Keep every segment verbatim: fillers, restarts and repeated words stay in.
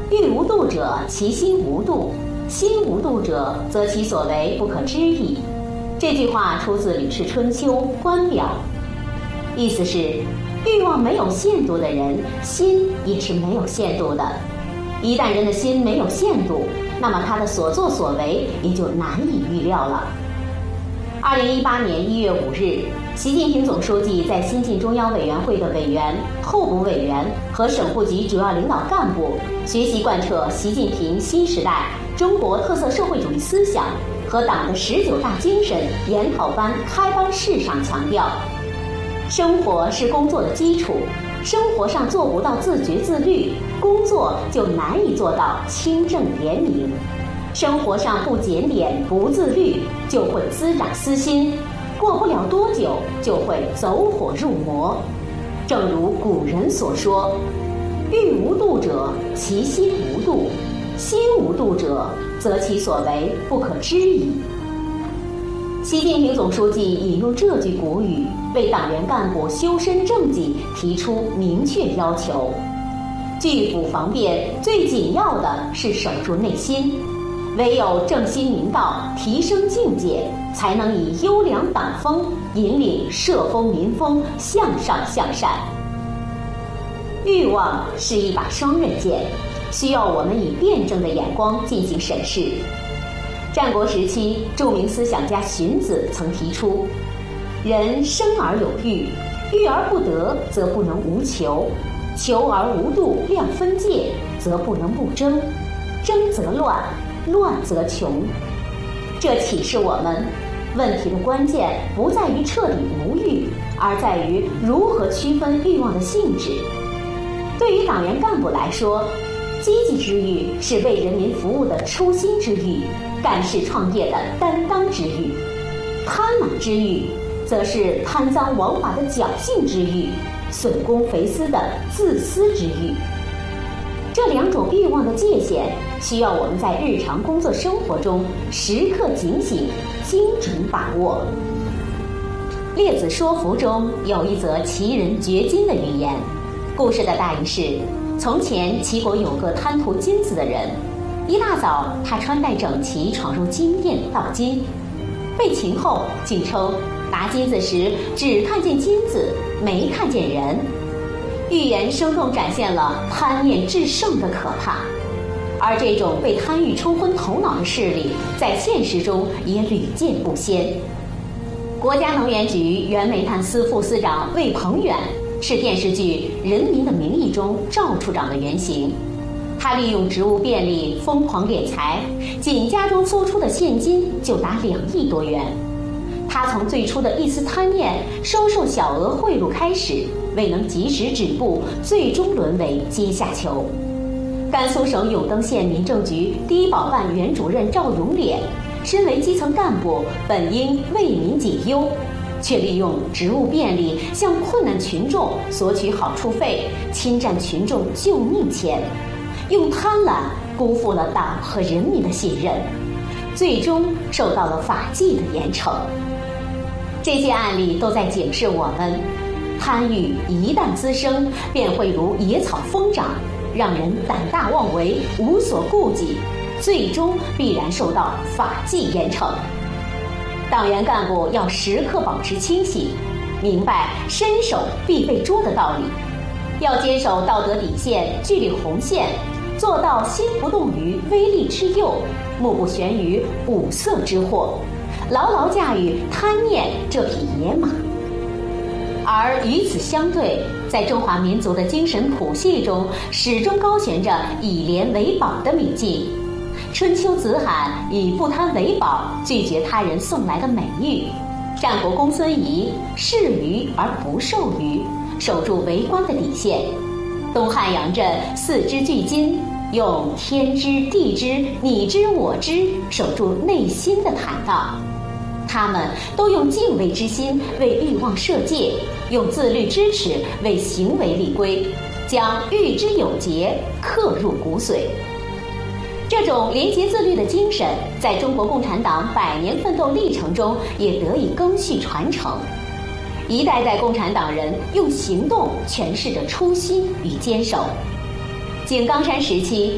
欲无度者，其心无度；心无度者，则其所为不可知矣。这句话出自《吕氏春秋·官表》，意思是欲望没有限度的人，心也是没有限度的。一旦人的心没有限度，那么他的所作所为也就难以预料了。二零一八年一月五日，习近平总书记在新进中央委员会的委员、候补委员和省部级主要领导干部学习贯彻习近平新时代中国特色社会主义思想和党的十九大精神研讨班开班式上强调，生活是工作的基础，生活上做不到自觉自律，工作就难以做到清正廉明。生活上不检点不自律，就会滋长私心，过不了多久就会走火入魔。正如古人所说，欲无度者，其心无度；心无度者，则其所为不可知矣。习近平总书记引用这句古语，为党员干部修身正己提出明确要求。拒腐防变，最紧要的是守住内心。唯有正心明道，提升境界，才能以优良党风引领社风民风向上向善。欲望是一把双刃剑，需要我们以辩证的眼光进行审视。战国时期，著名思想家荀子曾提出：人生而有欲，欲而不得，则不能无求；求而无度量分界，则不能不争；争则乱，乱则穷。这启示我们，问题的关键不在于彻底无欲，而在于如何区分欲望的性质。对于党员干部来说，积极之欲是为人民服务的初心之欲，干事创业的担当之欲；贪婪之欲则是贪赃枉法的侥幸之欲，损公肥私的自私之欲。这两种欲望的界限，需要我们在日常工作生活中时刻警醒，精准把握。列子说服中有一则奇人掘金的寓言，故事的大意是：从前齐国有个贪图金子的人，一大早他穿戴整齐闯入金店盗金，被擒后竟称拿金子时只看见金子，没看见人。寓言生动展现了贪念至盛的可怕，而这种被贪欲冲昏头脑的势力，在现实中也屡见不鲜。国家能源局原煤炭司副司长魏鹏远是电视剧《人民的名义》中赵处长的原型。他利用职务便利疯狂敛财，仅家中搜出的现金就达两亿多元。他从最初的一丝贪念收受小额贿赂开始，未能及时止步，最终沦为阶下囚。甘肃省永登县民政局低保办原主任赵永脸，身为基层干部，本应为民解忧，却利用职务便利向困难群众索取好处费，侵占群众救命钱，用贪婪辜负了党和人民的信任，最终受到了法纪的严惩。这些案例都在警示我们，贪欲一旦滋生，便会如野草疯长，让人胆大妄为，无所顾忌，最终必然受到法纪严惩。党员干部要时刻保持清醒，明白伸手必被捉的道理，要坚守道德底线，距离红线，做到心不动于微利之诱，目不悬于五色之祸，牢牢驾驭贪念这匹野马。而与此相对，在中华民族的精神谱系中，始终高悬着以廉为宝的铭记。春秋子罕以不贪为宝，拒绝他人送来的美誉；战国公孙仪视鱼而不授鱼，守住为官的底线；东汉杨震四肢俱金，用天知地知你知我知守住内心的坦荡。他们都用敬畏之心为欲望设戒，用自律支持为行为立规，将欲之有节刻入骨髓。这种廉洁自律的精神，在中国共产党百年奋斗历程中也得以更续传承。一代代共产党人用行动诠释着初心与坚守。井冈山时期，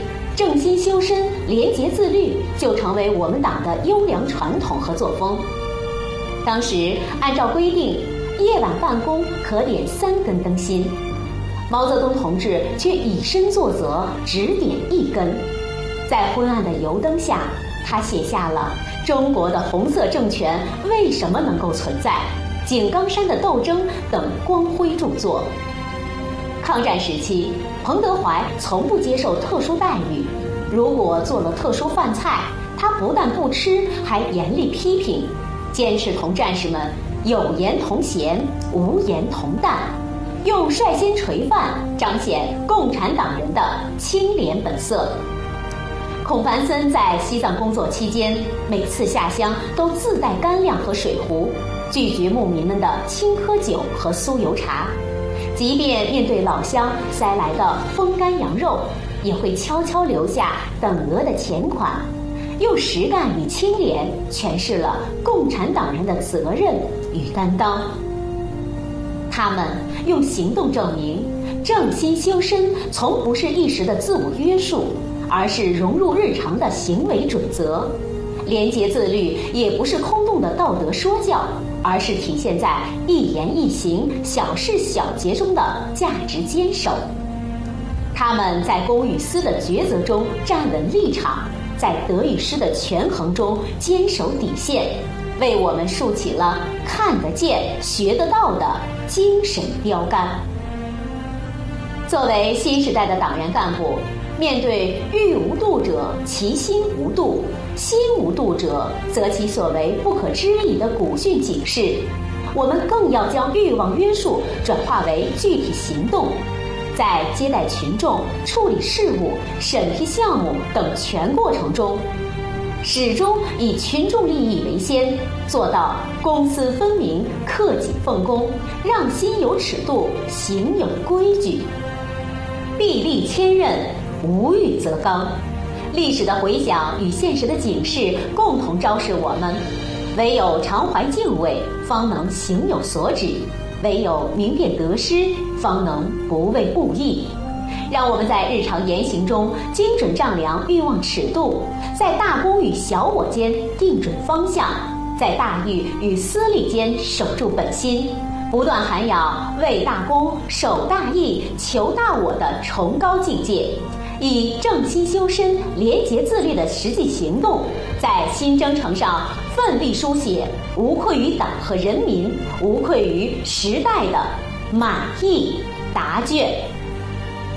正心修身、廉洁自律就成为我们党的优良传统和作风。当时按照规定，夜晚办公可点三根灯芯，毛泽东同志却以身作则，只点一根。在昏暗的油灯下，他写下了中国的红色政权为什么能够存在、井冈山的斗争等光辉著作。抗战时期，彭德怀从不接受特殊待遇，如果做了特殊饭菜，他不但不吃，还严厉批评，坚持同战士们有言同咸，无言同淡，用率先垂范彰显共产党人的清廉本色。孔繁森在西藏工作期间，每次下乡都自带干粮和水壶，拒绝牧民们的青稞酒和酥油茶。即便面对老乡塞来的风干羊肉，也会悄悄留下等额的钱款，用实干与清廉诠释了共产党人的责任与担当。他们用行动证明，正心修身从不是一时的自我约束，而是融入日常的行为准则；廉洁自律也不是空洞的道德说教，而是体现在一言一行、小事小节中的价值坚守。他们在公与私的抉择中站稳立场，在得与失的权衡中坚守底线，为我们竖起了看得见、学得到的精神标杆。作为新时代的党员干部，面对欲无度者，其心无度；心无度者，则其所为不可知矣的古训警示，我们更要将欲望约束转化为具体行动，在接待群众、处理事务、审批项目等全过程中，始终以群众利益为先，做到公私分明、克己奉公，让心有尺度，行有规矩。砥砺千仞，无欲则刚。历史的回响与现实的警示共同昭示我们，唯有常怀敬畏，方能行有所指；唯有明辨得失，方能不畏不义。让我们在日常言行中精准丈量欲望尺度，在大公与小我间定准方向，在大欲与私利间守住本心，不断涵养为大公、守大义、求大我的崇高境界，以正心修身、廉洁自律的实际行动，在新征程上奋力书写无愧于党和人民、无愧于时代的满意答卷。